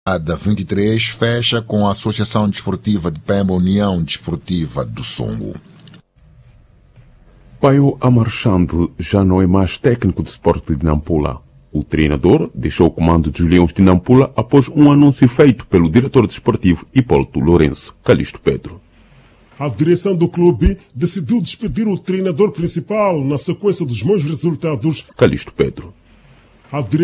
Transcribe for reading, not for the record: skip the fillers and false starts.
A da 23 fecha com a Associação Desportiva de Pemba, União Desportiva do Songo. Paio Amarchande já não é mais técnico de esporte de Nampula. O treinador deixou o comando dos Leões de Nampula após um anúncio feito pelo diretor desportivo Hipólito Lourenço, Calixto Pedro. A direção do clube decidiu despedir o treinador principal na sequência dos maus resultados. Calixto Pedro.